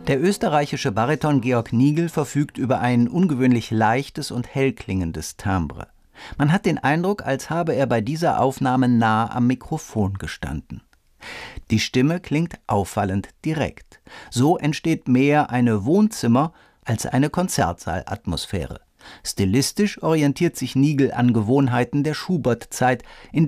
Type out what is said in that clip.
Der österreichische Bariton Georg Nigel verfügt über ein ungewöhnlich leichtes und hell klingendes Timbre. Man hat den Eindruck, als habe er bei dieser Aufnahme nah am Mikrofon gestanden. Die Stimme klingt auffallend direkt. So entsteht mehr eine Wohnzimmer- als eine Konzertsaalatmosphäre. Stilistisch orientiert sich Nigel an Gewohnheiten der Schubert-Zeit, in